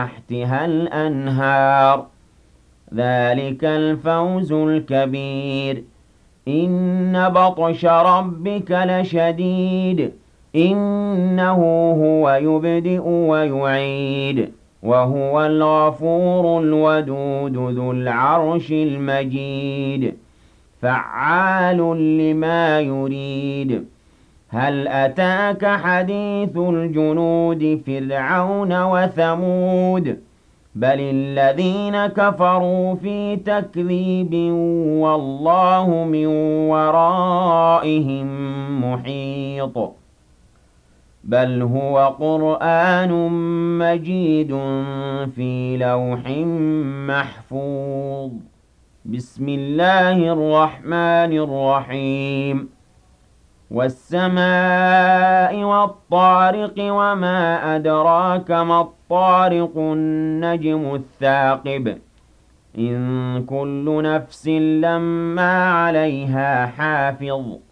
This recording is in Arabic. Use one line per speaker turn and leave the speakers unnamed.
تحتها الأنهار ذلك الفوز الكبير إن بطش ربك لشديد إنه هو يبدئ ويعيد وهو الغفور الودود ذو العرش المجيد فعال لما يريد هل أتاك حديث الجنود فرعون وثمود بل الذين كفروا في تكذيب والله من ورائهم محيط بل هو قرآن مجيد في لوح محفوظ بسم الله الرحمن الرحيم والسماء والطارق وما أدراك ما الطارق النجم الثاقب إن كل نفس لما عليها حافظ